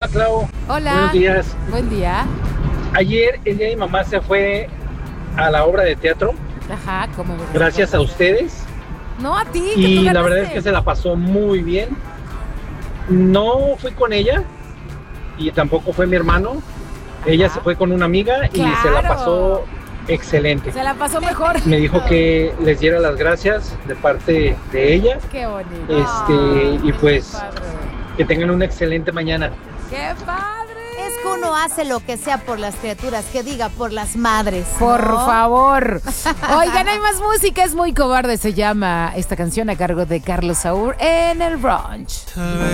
Clau. Hola. Buenos días. Buen día. Ayer el día de mi mamá se fue a la obra de teatro. Ajá, ¿cómo ves? Gracias a ustedes. No, a ti, que Y tú la verdad es ganaste. que se la pasó muy bien. No fui con ella y tampoco fue mi hermano. Ella Ajá. se fue con una amiga y se la Claro. pasó excelente. Se la pasó mejor. Me dijo que les diera las gracias de parte de ella. Qué bonito. Y pues Qué padre. que tengan una excelente mañana. ¡Qué padre! Es que uno hace lo que sea por las criaturas, que diga por las madres. Por ¿no? favor. Oigan, hay más música. Es muy cobarde. Se llama esta canción a cargo de Carlos Saúl en el brunch.